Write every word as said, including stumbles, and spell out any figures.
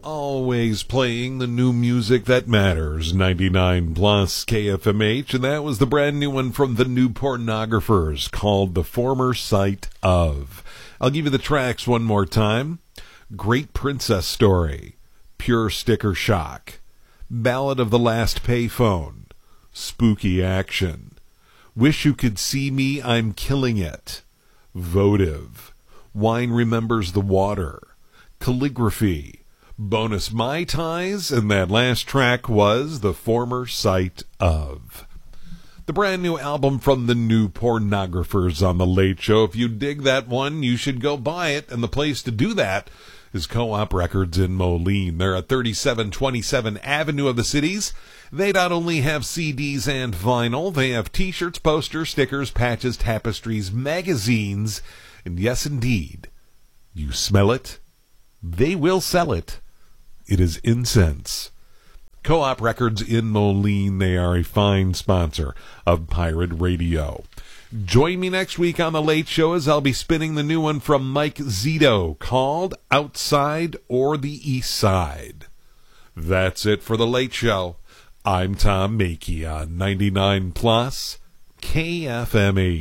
Always playing the new music that matters, ninety-nine plus K F M H, and that was the brand new one from the New Pornographers called The Former Sight Of. I'll give you the tracks one more time. Great Princess Story, Pure Sticker Shock, Ballad of the Last Payphone, Spooky Action, Wish You Could See Me, I'm Killing It, Votive, Wine Remembers the Water, Calligraphy, Bonus Mai Tais, and that last track was The Former Sight Of. The brand new album from the New Pornographers on The Late Show. If you dig that one, you should go buy it, and the place to do that is Co-op Records in Moline. They're at thirty-seven twenty-seven Avenue of the Cities. They not only have C Ds and vinyl, they have t-shirts, posters, stickers, patches, tapestries, magazines, and yes, indeed, you smell it, they will sell it. It is incense. Co-op Records in Moline, they are a fine sponsor of Pirate Radio. Join me next week on The Late Show as I'll be spinning the new one from Mike Zito called Outside or the East Side. That's it for The Late Show. I'm Tom Mackey on ninety-nine plus K F M H.